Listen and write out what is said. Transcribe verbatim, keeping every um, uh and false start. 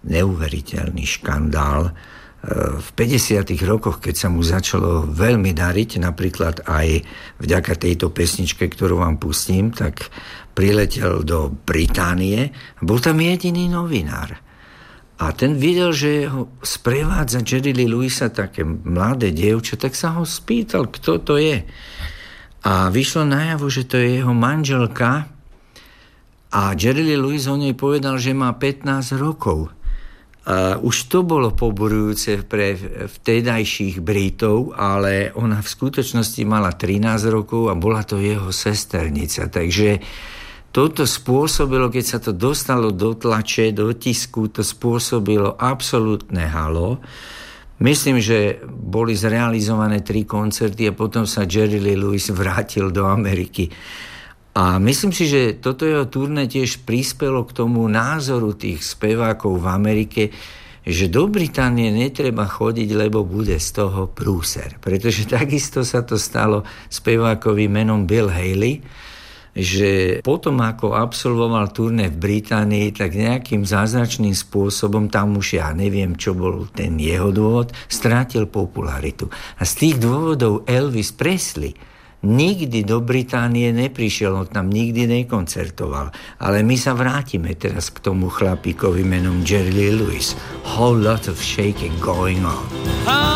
neuveriteľný škandál. V päťdesiatych rokoch, keď sa mu začalo veľmi dariť, napríklad aj vďaka tejto pesničke, ktorú vám pustím, tak priletel do Británie a bol tam jediný novinár. A ten videl, že ho sprevádza Jerry Lee Lewisa, také mladé dievča, tak sa ho spýtal, kto to je. A vyšlo najavo, že to je jeho manželka a Jerry Lee Lewis o nej povedal, že má pätnásť rokov. A už to bolo poburujúce pre vtedajších Britov, ale ona v skutočnosti mala trinásť rokov a bola to jeho sesternica. Takže toto spôsobilo, keď sa to dostalo do tlače, do tisku, to spôsobilo absolútne halo. Myslím, že boli zrealizované tri koncerty a potom sa Jerry Lee Lewis vrátil do Ameriky. A myslím si, že toto jeho turné tiež prispelo k tomu názoru tých spevákov v Amerike, že do Británie netreba chodiť, lebo bude z toho prúser. Pretože takisto sa to stalo spevákovi menom Bill Haley, že potom, ako absolvoval turné v Británii, tak nejakým zázračným spôsobom, tam už ja neviem, čo bol ten jeho dôvod, strátil popularitu. A z tých dôvodov Elvis Presley nikdy do Británie neprišiel, on tam nikdy nekoncertoval. Ale my sa vrátime teraz k tomu chlapíkovi menom Jerry Lee Lewis. Whole lot of shaking going on.